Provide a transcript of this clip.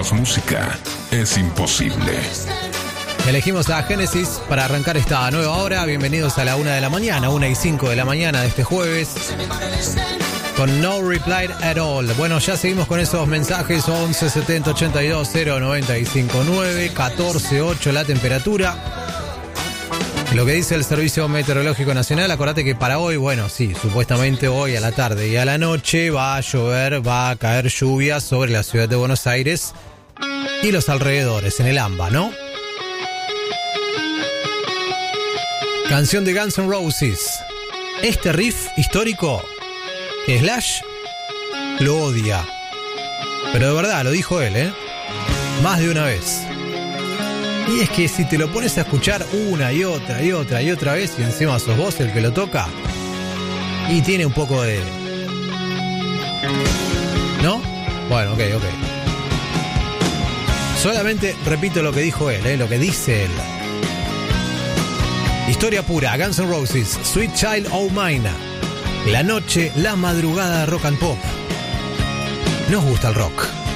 menos música es imposible. Elegimos a Genesis para arrancar esta nueva hora. Bienvenidos a la 1 de la mañana, 1:05 de la mañana de este jueves, con No Reply at All. Bueno, ya seguimos con esos mensajes. 11 70 82 0 95 9, 14 8 la temperatura. Lo que dice el Servicio Meteorológico Nacional, acordate que para hoy, bueno, sí, supuestamente hoy a la tarde y a la noche va a llover, va a caer lluvia sobre la ciudad de Buenos Aires y los alrededores, en el AMBA, ¿no? Canción de Guns N' Roses. Este riff histórico, Slash lo odia. Pero de verdad, lo dijo él, ¿eh? Más de una vez. Y es que si te lo pones a escuchar una y otra y otra y otra vez, y encima sos vos el que lo toca, y tiene un poco de... ¿no? Bueno, ok. Solamente repito lo que dijo él, lo que dice él. Historia pura, Guns N' Roses, Sweet Child O' Mine. La noche, la madrugada, rock and pop. Nos gusta el rock.